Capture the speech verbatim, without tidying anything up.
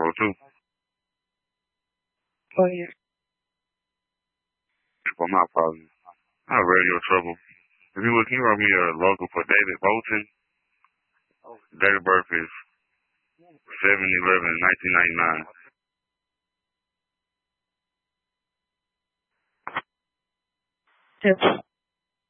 oh two. Oh, yeah. Well, my apologies. I have radio trouble. If you would, can you run me a local for David Bolton? Date of birth is seven eleven nineteen ninety-nine. Yes.